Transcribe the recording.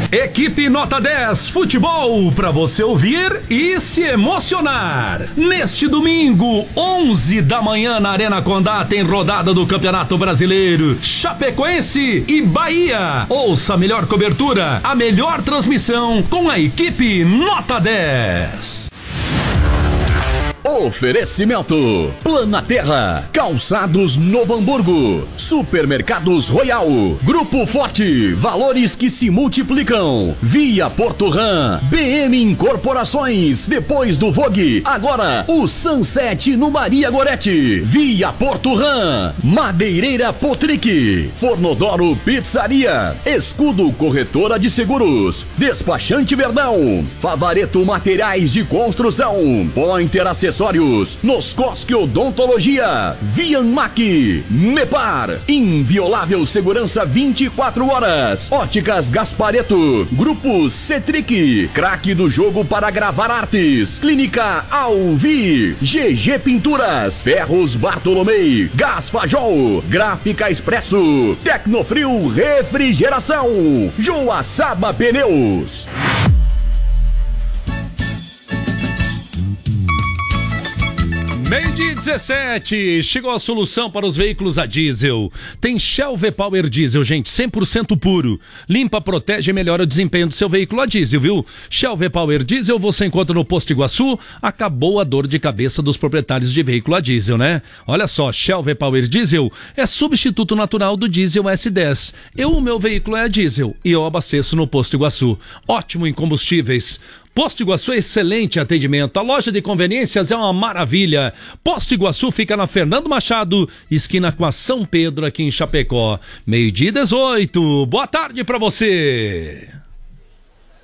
Equipe Nota 10 Futebol, para você ouvir e se emocionar. Neste domingo, 11 da manhã, na Arena Condá, tem rodada do Campeonato Brasileiro. Chapecoense e Bahia. Ouça a melhor cobertura, a melhor transmissão com a equipe Nota 10. Oferecimento: Planaterra, Calçados Novo Hamburgo, Supermercados Royal, Grupo Forte, valores que se multiplicam, Via Porto-Ram, BM Incorporações, depois do Vogue, agora o Sunset no Maria Gorete, Via Porto-Ram, Madeireira Potric, Fornodoro Pizzaria, Escudo Corretora de Seguros, Despachante Verdão, Favareto Materiais de Construção, Pointer Acessórios, Noscosque Odontologia, Vianmac, Mepar, Inviolável Segurança 24 horas, Óticas Gaspareto, Grupo Cetric, craque do jogo para gravar artes, Clínica Alvi, GG Pinturas, Ferros Bartolomei, Gás Fajol, Gráfica Expresso, Tecnofrio Refrigeração, Joaçaba Pneus. Meio-dia 17, chegou a solução para os veículos a diesel. Tem Shell V-Power Diesel, gente, 100% puro. Limpa, protege e melhora o desempenho do seu veículo a diesel, viu? Shell V-Power Diesel você encontra no Posto Iguaçu. Acabou a dor de cabeça dos proprietários de veículo a diesel, né? Olha só, Shell V-Power Diesel é substituto natural do diesel S10. O meu veículo é a diesel e eu abasteço no Posto Iguaçu. Ótimo em combustíveis. Posto Iguaçu é excelente atendimento, a loja de conveniências é uma maravilha. Posto Iguaçu fica na Fernando Machado, esquina com a São Pedro, aqui em Chapecó. Meio-dia 18, boa tarde pra você.